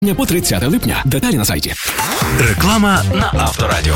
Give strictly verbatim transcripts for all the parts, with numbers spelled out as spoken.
По тридцяте липня. Деталі на сайті. Реклама на Авторадіо.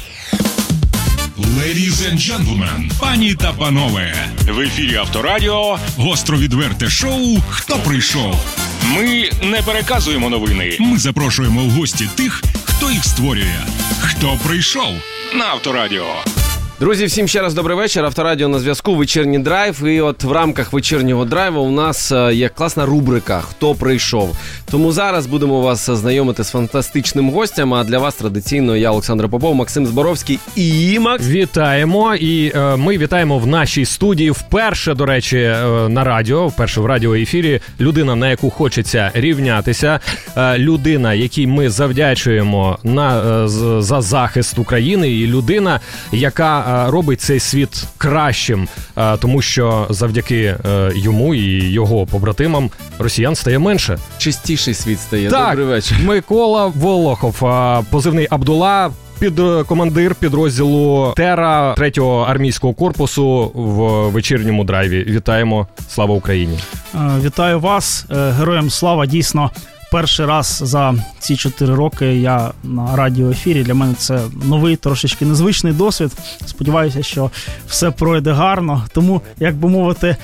Ladies and gentlemen, пані та панове, в ефірі Авторадіо гостро-відверте шоу «Хто прийшов?». Ми не переказуємо новини, ми запрошуємо в гості тих, хто їх створює. «Хто прийшов?» на Авторадіо. Друзі, всім ще раз добрий вечір. Авторадіо на зв'язку, вечірній драйв. І от в рамках вечірнього драйву у нас є класна рубрика «Хто прийшов?». Тому зараз будемо вас знайомити з фантастичним гостем. А для вас традиційно я, Олександр Попов, Максим Зборовський і Макс. Вітаємо. І е, ми вітаємо в нашій студії вперше, до речі, е, на радіо, вперше в радіоефірі, людина, на яку хочеться рівнятися, е, людина, якій ми завдячуємо на, е, за захист України, і людина, яка робить цей світ кращим, тому що завдяки йому і його побратимам росіян стає менше. Чистіший світ стає. Так, добрий вечір. Микола Волохов, позивний Абдула, під командир підрозділу Тера третього армійського корпусу в вечірньому драйві. Вітаємо. Слава Україні. Вітаю вас. Героям слава. Дійсно, перший раз за ці чотири роки я на радіоефірі. Для мене це новий, трошечки незвичний досвід. Сподіваюся, що все пройде гарно. Тому, як би мовити,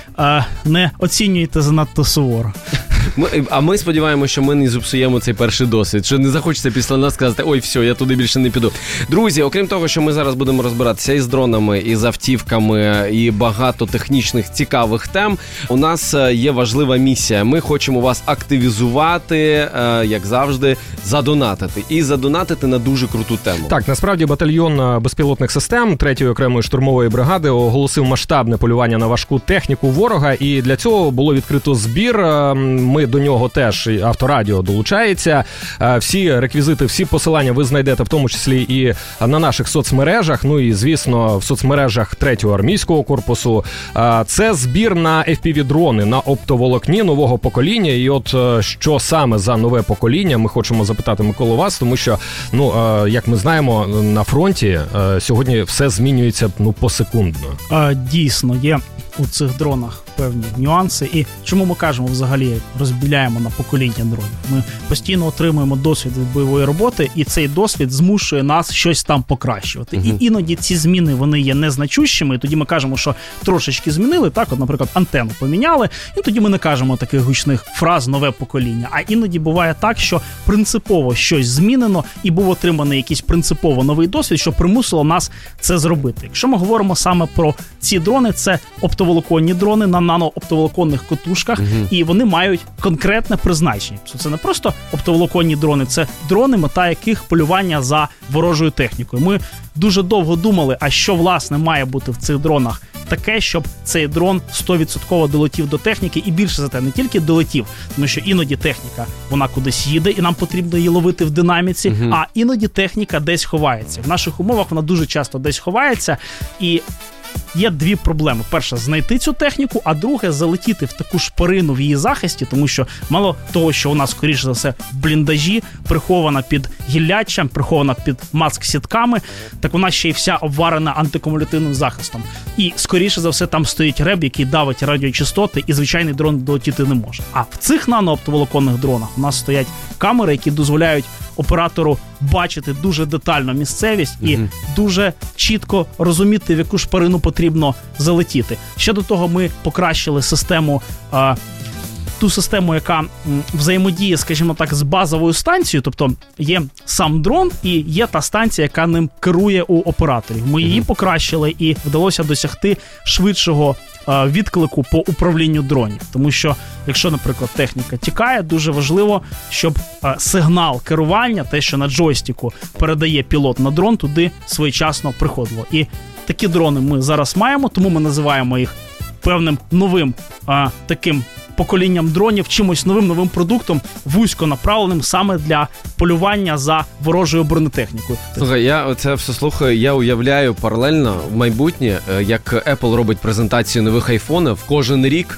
не оцінюйте занадто суворо. Ми, а ми сподіваємося, що ми не зіпсуємо цей перший досвід, що не захочеться після нас сказати: ой, все, я туди більше не піду. Друзі, окрім того, що ми зараз будемо розбиратися і з дронами, і з автівками, і багато технічних цікавих тем, у нас є важлива місія. Ми хочемо вас активізувати, як завжди, задонатити. І задонатити на дуже круту тему. Так, насправді батальйон безпілотних систем третьої окремої штурмової бригади оголосив масштабне полювання на важку техніку ворога, і для цього було відкрито збір. Ми до нього теж, Авторадіо долучається. Всі реквізити, всі посилання ви знайдете в тому числі і на наших соцмережах, ну і, звісно, в соцмережах третього армійського корпусу. Це збір на еф пі ві-дрони, на оптоволокні нового покоління. І от що саме за нове покоління, ми хочемо запитати, Миколу, вас, тому що, ну, як ми знаємо, на фронті сьогодні все змінюється, ну, посекундно. Дійсно, є у цих дронах певні нюанси. І чому ми кажемо, взагалі, розділяємо на покоління дронів? Ми постійно отримуємо досвід від бойової роботи, і цей досвід змушує нас щось там покращувати. Uh-huh. І іноді ці зміни, вони є незначущими, і тоді ми кажемо, що трошечки змінили, так, от, наприклад, антенну поміняли, і тоді ми не кажемо таких гучних фраз «нове покоління». А іноді буває так, що принципово щось змінено, і був отриманий якийсь принципово новий досвід, що примусило нас це зробити. Якщо ми говоримо саме про ці дрони, це оптоволоконні дрони на нанооптоволоконних котушках, uh-huh. і вони мають конкретне призначення. Це не просто оптоволоконні дрони, це дрони, мета яких полювання за ворожою технікою. Ми дуже довго думали, а що, власне, має бути в цих дронах таке, щоб цей дрон сто відсотків долетів до техніки, і більше за те, не тільки долетів, тому що іноді техніка, вона кудись їде, і нам потрібно її ловити в динаміці, uh-huh. а іноді техніка десь ховається. В наших умовах вона дуже часто десь ховається, і є дві проблеми. Перша – знайти цю техніку, а друге – залетіти в таку шпарину в її захисті, тому що мало того, що у нас, скоріше за все, в бліндажі, прихована під гілляччям, прихована під маск-сітками, так вона ще й вся обварена антикумулятивним захистом. І, скоріше за все, там стоїть реб, який давить радіочастоти, і звичайний дрон долетіти не може. А в цих нанооптоволоконних дронах у нас стоять камери, які дозволяють оператору бачити дуже детально місцевість і uh-huh. дуже чітко розуміти, в яку шпарину потрібно залетіти. Ще до того ми покращили систему, а, ту систему, яка м, взаємодіє, скажімо так, з базовою станцією, тобто є сам дрон і є та станція, яка ним керує у операторів. Ми uh-huh. її покращили і вдалося досягти швидшого відклику по управлінню дронів. Тому що, якщо, наприклад, техніка тікає, дуже важливо, щоб сигнал керування, те, що на джойстику передає пілот на дрон, туди своєчасно приходило. І такі дрони ми зараз маємо, тому ми називаємо їх певним новим а, таким поколінням дронів, чимось новим новим продуктом, вузько направленим саме для полювання за ворожою бронетехнікою. Слухай, я це все слухаю, я уявляю паралельно в майбутнє, як Apple робить презентацію нових айфонів кожен рік.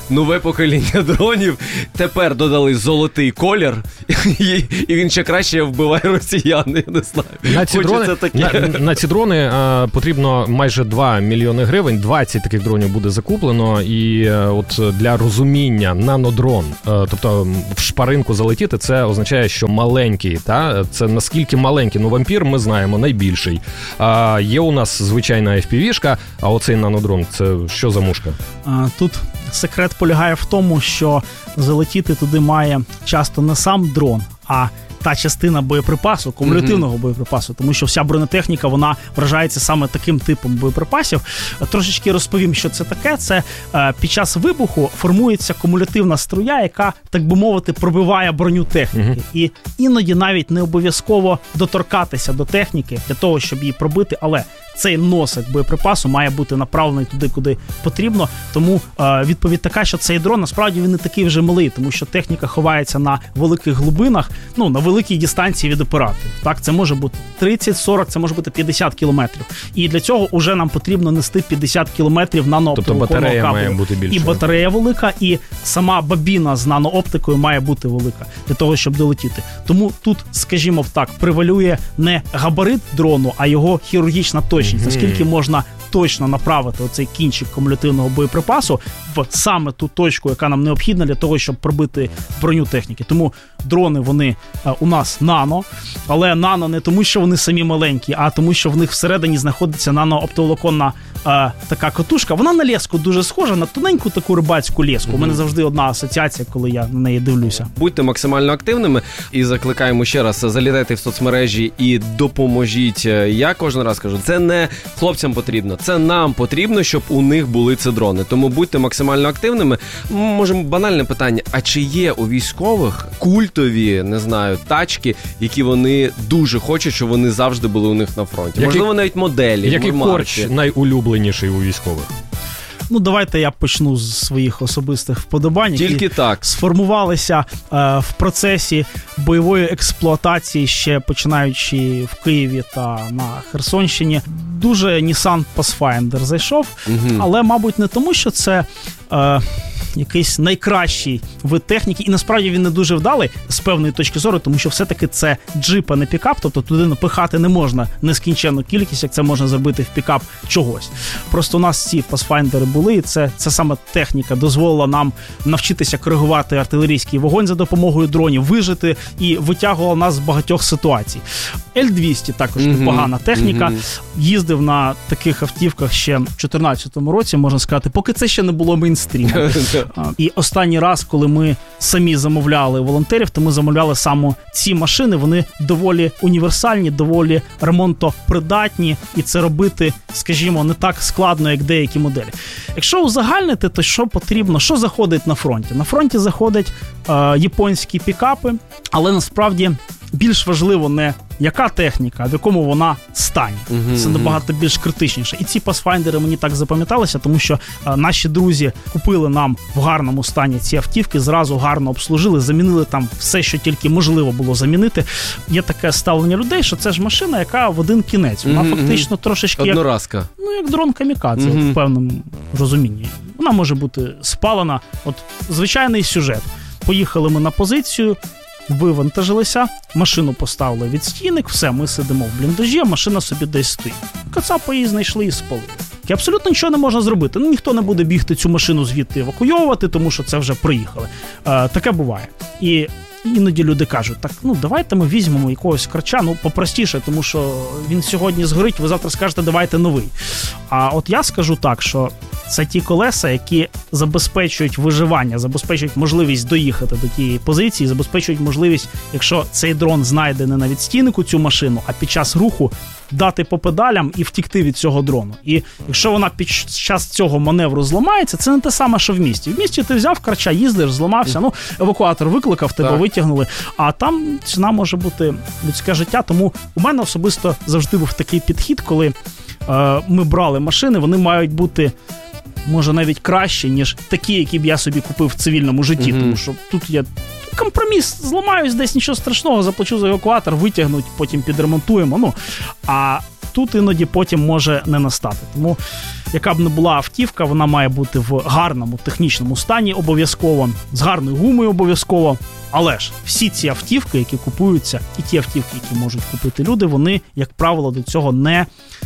нове покоління дронів. Тепер додали золотий колір, і, і він ще краще вбиває росіян, я не знаю. На ці дрони, таке. на, на ці дрони а, потрібно майже два мільйони гривень, двадцять таких дронів буде закуплено, і а, от для розуміння нанодрон, а, тобто в шпаринку залетіти, це означає, що маленький, та? Це наскільки маленький, ну вампір ми знаємо, найбільший. А, є у нас звичайна еф пі ві-шка, а оцей нанодрон, це що за мушка? А, тут секрет полягає в тому, що залетіти туди має часто не сам дрон, а та частина боєприпасу, кумулятивного mm-hmm. боєприпасу, тому що вся бронетехніка, вона вражається саме таким типом боєприпасів. Трошечки розповім, що це таке. Це е, під час вибуху формується кумулятивна струя, яка, так би мовити, пробиває броню техніки. Mm-hmm. І іноді навіть не обов'язково доторкатися до техніки для того, щоб її пробити, але цей носик боєприпасу має бути направлений туди, куди потрібно. Тому е, відповідь така, що цей дрон, насправді, він не такий вже малий, тому що техніка ховається на великих глибинах, ну, на великій дистанції від операторів. Так, це може бути тридцять сорок, це може бути п'ятдесят кілометрів. І для цього вже нам потрібно нести п'ятдесят кілометрів нанооптикового кабелю. Тобто батарея має бути більше. І батарея велика, і сама бабіна з нанооптикою має бути велика для того, щоб долетіти. Тому тут, скажімо так, превалює не габарит дрону, а його хірургічна точність. Mm-hmm. Наскільки можна точно направити оцей кінчик кумулятивного боєприпасу в саме ту точку, яка нам необхідна для того, щоб пробити броню техніки. Тому дрони, вони а, у нас нано, але нано не тому, що вони самі маленькі, а тому, що в них всередині знаходиться нано-оптоволоконна а, така катушка. Вона на леску дуже схожа, на тоненьку таку рибацьку леску. Mm-hmm. У мене завжди одна асоціація, коли я на неї дивлюся. Будьте максимально активними і закликаємо ще раз, залітайте в соцмережі і допоможіть. Я кожен раз кажу, це не хлопцям потрібно, це нам потрібно, щоб у них були ці дрони. Тому будьте максимально активними. Може, банальне питання, а чи є у військових культові, не знаю, тачки, які вони дуже хочуть, щоб вони завжди були у них на фронті? Який, Можливо, навіть моделі, який корч найулюбленіший у військових? Ну, давайте я почну з своїх особистих вподобань, Тільки які так. сформувалися е, в процесі бойової експлуатації, ще починаючи в Києві та на Херсонщині. Дуже Nissan Pathfinder зайшов, угу. але, мабуть, не тому, що це е, якийсь найкращий вид техніки, і насправді він не дуже вдалий з певної точки зору, тому що все-таки це джип, а не пікап, тобто туди напихати не можна нескінченну кількість, як це можна зробити в пікап чогось. Просто у нас ці Pathfinder були, і це, це саме техніка дозволила нам навчитися коригувати артилерійський вогонь за допомогою дронів, вижити і витягувала нас з багатьох ситуацій. Ель двісті також mm-hmm. непогана техніка. Mm-hmm. Їздив на таких автівках ще в чотирнадцятому році, можна сказати, поки це ще не було мейнстріму. І останній раз, коли ми самі замовляли волонтерів, то ми замовляли саме ці машини, вони доволі універсальні, доволі ремонтопридатні, і це робити, скажімо, не так складно, як деякі моделі. Якщо узагальнити, то що потрібно, що заходить на фронті? На фронті заходять е, японські пікапи, але насправді більш важливо не яка техніка, а в якому вона стані. Uh-huh, Це набагато більш критичніше. І ці Pathfinder'и мені так запам'яталися, тому що а, наші друзі купили нам в гарному стані ці автівки, зразу гарно обслужили, замінили там все, що тільки можливо було замінити. Є таке ставлення людей, що це ж машина, яка в один кінець. Вона uh-huh, фактично трошечки як, одноразка. Ну, як дрон камікадзе, uh-huh. в певному розумінні. Вона може бути спалена. От звичайний сюжет. Поїхали ми на позицію, вивантажилися, машину поставили від стійник, все, ми сидимо в бліндажі, машина собі десь стоїть. Кацапи її знайшли і спалили. І абсолютно нічого не можна зробити. Ну, ніхто не буде бігти цю машину звідти евакуйовувати, тому що це вже приїхали. Е, таке буває. І іноді люди кажуть, так, ну, давайте ми візьмемо якогось крача, ну, попростіше, тому що він сьогодні згорить, ви завтра скажете, давайте новий. А от я скажу так, що це ті колеса, які забезпечують виживання, забезпечують можливість доїхати до тієї позиції, забезпечують можливість, якщо цей дрон знайде не на відстійнику цю машину, а під час руху дати по педалям і втікти від цього дрону. І якщо вона під час цього маневру зламається, це не те саме, що в місті. В місті ти взяв крача, їздиш, зламався, ну, евакуатор викликав, тебе так. витягнули, а там ціна може бути людське життя. Тому у мене особисто завжди був такий підхід, коли е, ми брали машини, вони мають бути може навіть краще, ніж такі, які б я собі купив в цивільному житті, mm-hmm. тому що тут є компроміс, зламаюсь десь, нічого страшного, заплачу за евакуатор, витягнуть, потім підремонтуємо. Ну, а тут іноді потім може не настати. Тому яка б не була автівка, вона має бути в гарному технічному стані обов'язково, з гарною гумою обов'язково. Але ж всі ці автівки, які купуються, і ті автівки, які можуть купити люди, вони, як правило, до цього не,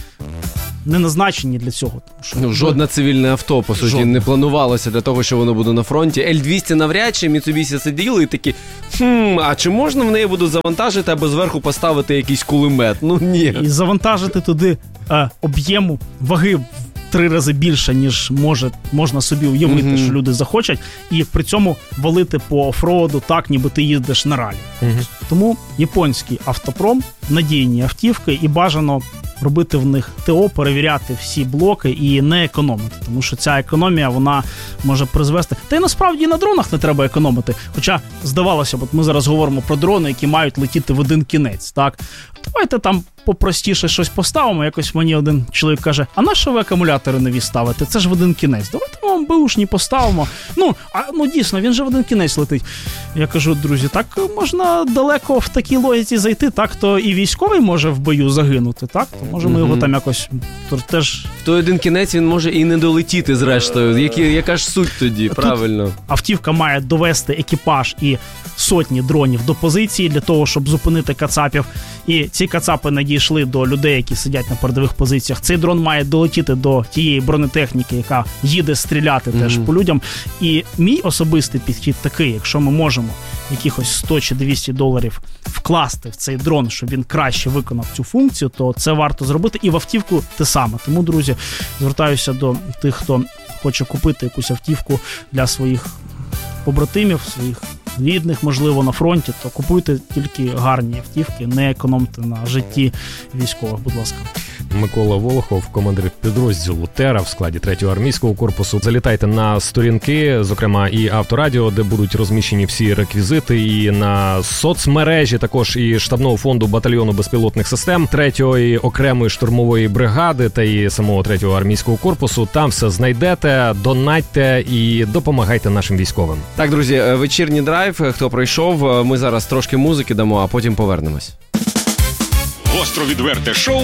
не назначені для цього. Тому що ну, жодне цивільне авто, по суті, жодне. Не планувалося для того, що воно буде на фронті. ель двісті навряд чи, Mitsubishi сиділи і такі, хм, а чи можна в неї буду завантажити або зверху поставити якийсь кулемет? Ну ні. І завантажити туди е, об'єму ваги три рази більше, ніж може, можна собі уявити, mm-hmm. що люди захочуть, і при цьому валити по офроуду так, ніби ти їздиш на ралі. Mm-hmm. Тому японський автопром, надійні автівки, і бажано робити в них ТО, перевіряти всі блоки і не економити, тому що ця економія, вона може призвести... Та й насправді на дронах не треба економити, хоча, здавалося б, от ми зараз говоримо про дрони, які мають летіти в один кінець, так? Давайте там попростіше щось поставимо. Якось мені один чоловік каже, а на що ви акумулятори нові ставите? Це ж в один кінець. Давайте ми вам беушні поставимо. Ну, а, ну дійсно, він же в один кінець летить. Я кажу, друзі, так можна далеко в такій логіці зайти, так, то і військовий може в бою загинути, так? То може ми mm-hmm. його там якось то, теж... В той один кінець він може і не долетіти зрештою. Які, яка ж суть тоді, тут правильно? Автівка має довести екіпаж і сотні дронів до позиції для того, щоб зупинити кацапів. І ці кацапи надійшли до людей, які сидять на передових позиціях. Цей дрон має долетіти до тієї бронетехніки, яка їде стріляти mm-hmm. теж по людям. І мій особистий підхід такий, якщо ми можемо якихось сто чи двісті доларів вкласти в цей дрон, щоб він краще виконав цю функцію, то це варто зробити. І в автівку те саме. Тому, друзі, звертаюся до тих, хто хоче купити якусь автівку для своїх побратимів, своїх рідних, можливо, на фронті, то купуйте тільки гарні автівки, не економте на житті військових, будь ласка. Микола Волохов, командир підрозділу «Тера» в складі третього армійського корпусу. Залітайте на сторінки, зокрема і Авторадіо, де будуть розміщені всі реквізити, і на соцмережі, також і штабного фонду батальйону безпілотних систем третьої окремої штурмової бригади та і самого третього армійського корпусу. Там все знайдете, донатьте і допомагайте нашим військовим. Так, друзі, вечірній драйв, хто прийшов, ми зараз трошки музики дамо, а потім повернемось. Гостро відверте шоу